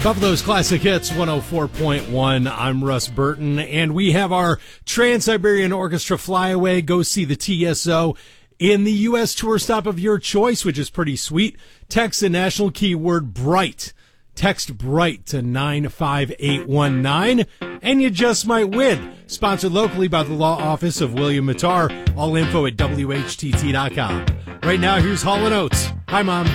Buffalo's Classic Hits 104.1. I'm Russ Burton, and we have our Trans-Siberian Orchestra Flyaway. Go see the TSO in the U.S. tour stop of your choice, which is pretty sweet. Text the national keyword BRIGHT. Text BRIGHT to 95819, and you just might win. Sponsored locally by the law office of William Mattar. All info at WHTT.com. Right now, here's Hall & Oates. Hi, Mom.